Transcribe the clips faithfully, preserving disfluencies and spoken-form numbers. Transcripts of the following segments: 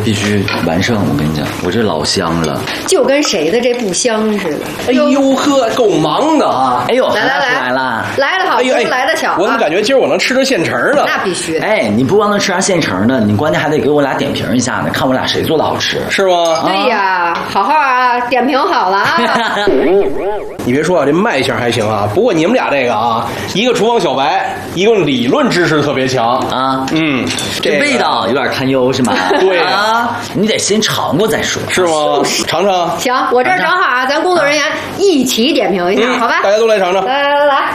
必须完胜。我跟你讲，我这老香了， 就跟谁的这不香似的。 哎呦呵，够忙的啊！ 哎呦， 来来来来了， 来的好， 哎呦， 来的巧、啊。 我怎么感觉今儿我能吃着现成的？ 那必须。 哎，你不光能吃上现成的，你关键还得给我俩点评一下呢，看我俩谁做的好吃， 是吗？ 对呀，好好啊，点评好了啊。 你别说啊，这卖相还行啊。不过你们俩这个啊，一个厨房小白，一个理论知识特别强啊。 嗯， 这个、 味道有点堪忧是吗？ 对啊，你得先尝过再说， 是吗？尝尝。 行，我这儿正好啊，咱工作人员一起点评一下， 嗯、 好吧？ 大家都来尝尝。 来来来来。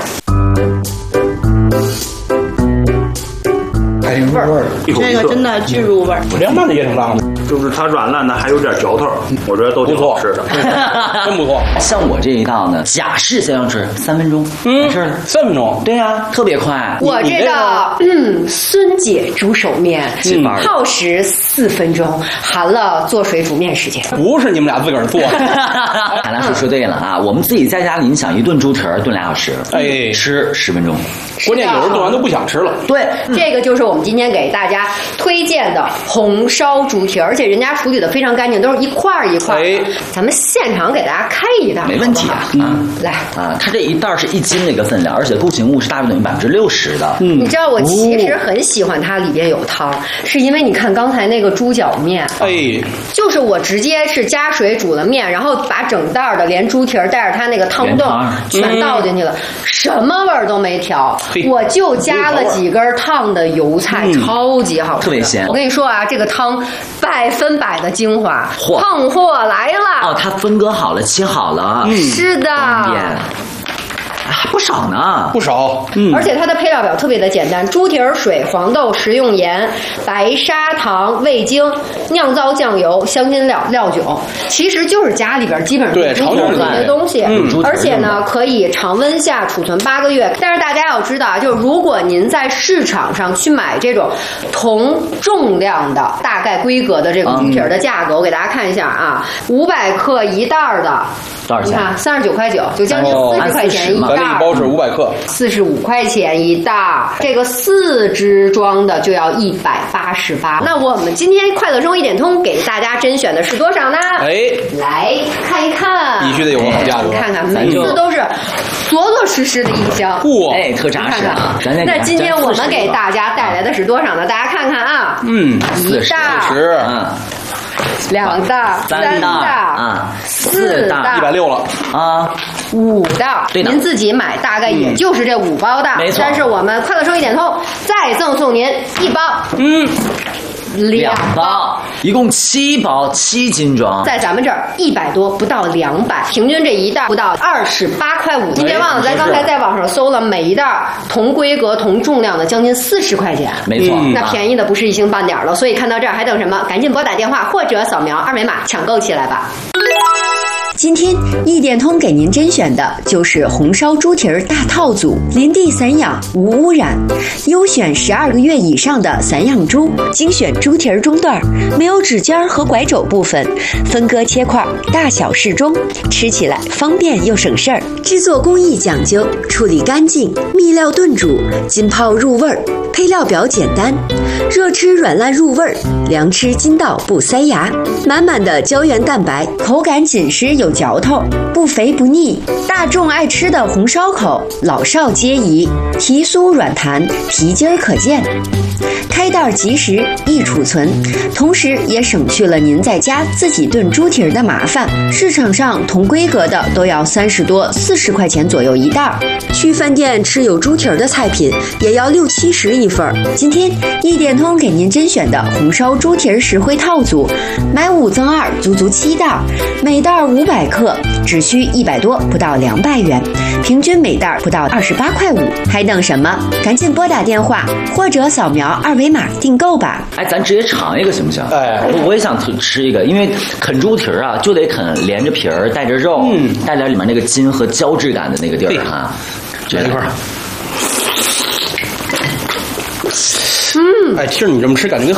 还挺入味儿的， 这个真的巨入味儿。 凉拌的也挺辣的， 就是它软烂的，还有点嚼头，我觉得都挺好吃的， 真不错。 像我这一道呢，假式先要吃三分钟， 嗯， 完事了。 三分钟， 对呀、啊，特别快。 我这道嗯孙姐煮手面， 嗯、 耗时四分钟，含了做水煮面时间。 不是你们俩自个儿做的。 海南叔说对了啊，我们自己在家里，你想一炖猪蹄儿炖俩小时， 哎， 吃十分钟。 关键有人炖完都不想吃了。 对， 嗯、这个就是我们今天给大家推荐的红烧猪蹄，而且人家处理的非常干净，都是一块儿一块儿。 哎， 咱们现场给大家开一袋， 没问题啊。 嗯、 啊， 来啊，它这一袋是一斤的一个分量，而且固形物是大约等于百分之六十的。 嗯，你知道我其实很喜欢它里边有汤，哦、是因为你看刚才那个猪脚面， 哎， 就是我直接是加水煮了面，然后把整袋的连猪蹄儿带着它那个汤冻全倒进去了，嗯、什么味儿都没调，我就加了几根烫的油菜，嗯、超级好吃， 特别鲜。 我跟你说啊，这个汤百分百的精华，碰货来了。 哦，它分割好了，切好了， 嗯、是的。 还不少呢， 不少， 嗯，而且它的配料表特别的简单：猪蹄儿水、黄豆、食用盐、白砂糖、味精、酿造酱油、香辛料、料酒，其实就是家里边基本上对常用这些东西。嗯，而且呢，可以常温下储存八个月。但是大家要知道啊，就是如果您在市场上去买这种同重量的大概规格的这个猪蹄儿的价格，嗯、我给大家看一下啊，五百克一袋的。 多少钱？ 你看，三十九块九，就将近四十块钱一袋。 咱这一包是五百克， 四十五块钱一袋。这个四支装的就要一百八十八。那我们今天快乐生活一点通给大家甄选的是多少呢？ 哎， 来看一看， 必须得有个好价格。 看看，每次都是着着实实的一箱， 哇， 哎，特扎实啊！ 那今天我们给大家带来的是多少呢？大家看看啊， 嗯， 一袋， 十， 嗯。 两袋，三袋啊， 四袋， 一百六了啊，五袋。 对的， 您自己买大概也就是这五包的， 没错。 但是我们快乐生活一点通再赠送您一包， 嗯， 两包， 一共七包，七斤装， 在咱们这儿一百多，不到两百，平均这一袋不到二十八块五。您别忘了，咱刚才在网上搜了，每一袋同规格、同重量的将近四十块钱， 没错， 那便宜的不是一星半点了。所以看到这儿还等什么？赶紧拨打电话或者扫描二维码抢购起来吧。 今天一点通给您甄选的就是红烧猪蹄儿大套组，林地散养无污染，优选十二个月以上的散养猪，精选猪蹄儿中段，没有指尖和拐肘部分，分割切块，大小适中，吃起来方便又省事儿。制作工艺讲究，处理干净，秘料炖煮，浸泡入味儿。配料表简单，热吃软烂入味儿，凉吃筋道不塞牙，满满的胶原蛋白，口感紧实有嚼头，不肥不腻，大众爱吃的红烧口，老少皆宜，皮酥软弹，皮筋儿可见。开袋即食，易储存，同时也省去了您在家自己炖猪蹄儿的麻烦。市场上同规格的都要三十多、四十块钱左右一袋，去饭店吃有猪蹄儿的菜品也要六七十一份。今天一点通给您甄选的红烧猪蹄儿实惠套组，买五赠二，足足七袋，每袋五百克，只需一百多，不到两百元，平均每袋不到二十八块五，还等什么？赶紧拨打电话或者扫描二维码订购吧。 哎，咱直接尝一个行不行？ 哎， 我我也想吃一个，因为啃猪蹄儿啊，就得啃连着皮儿，带着肉，嗯，带点里面那个筋和胶质感的那个地儿啊。 来一块儿。嗯，哎，其实你这么吃，感觉跟